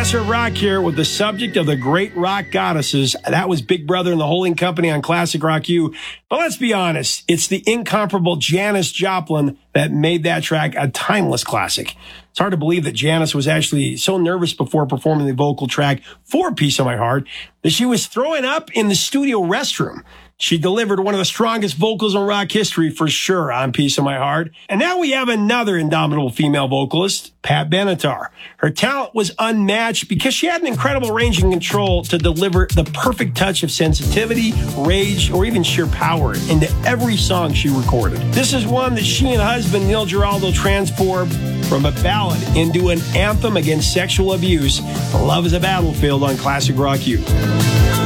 Professor of Rock here with the subject of the great rock goddesses. That was Big Brother and the Holding Company on Classic Rock U. But let's be honest, it's the incomparable Janis Joplin that made that track a timeless classic. It's hard to believe that Janis was actually so nervous before performing the vocal track for Piece of My Heart that she was throwing up in the studio restroom. She delivered one of the strongest vocals in rock history for sure on Piece of My Heart. And now we have another indomitable female vocalist, Pat Benatar. Her talent was unmatched because she had an incredible range and control to deliver the perfect touch of sensitivity, rage, or even sheer power into every song she recorded. This is one that she and husband Neil Giraldo transformed from a ballad into an anthem against sexual abuse. Love is a Battlefield on Classic Rock U.